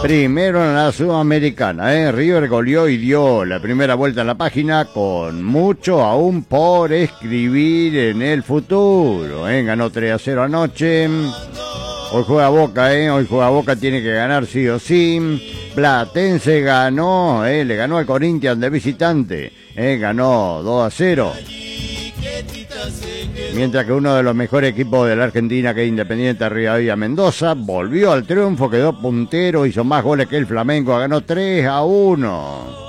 Primero en la Sudamericana, River goleó y dio la primera vuelta en la página con mucho aún por escribir en el futuro, Ganó 3-0 anoche. Hoy juega Boca, Hoy juega Boca, tiene que ganar sí o sí. Platense ganó, le ganó al Corinthians de visitante, ganó 2-0. Mientras que uno de los mejores equipos de la Argentina, que es Independiente Rivadavia Mendoza, volvió al triunfo, quedó puntero, hizo más goles que el Flamengo, ganó 3-1.